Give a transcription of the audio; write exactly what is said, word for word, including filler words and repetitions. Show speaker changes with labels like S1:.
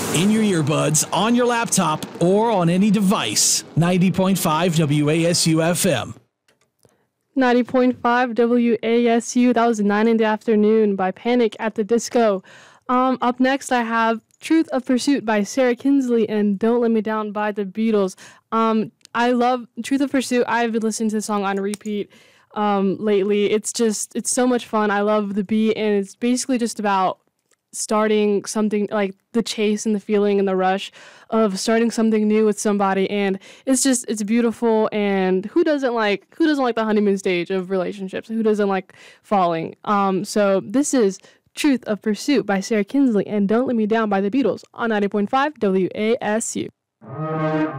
S1: In your earbuds, on your laptop, or on any device. ninety point five W A S U F M.
S2: ninety point five W A S U. That was nine in the afternoon by Panic at the Disco. Um, up next, I have Truth of Pursuit by Sarah Kinsley and Don't Let Me Down by the Beatles. Um, I love Truth of Pursuit. I've been listening to the song on repeat um, lately. It's just, it's so much fun. I love the beat, and it's basically just about starting something, like the chase and the feeling and the rush of starting something new with somebody. And it's just, it's beautiful. And who doesn't like, who doesn't like the honeymoon stage of relationships? Who doesn't like falling? Um, so this is Truth of Pursuit by Sarah Kinsley and Don't Let Me Down by the Beatles on ninety point five W A S U.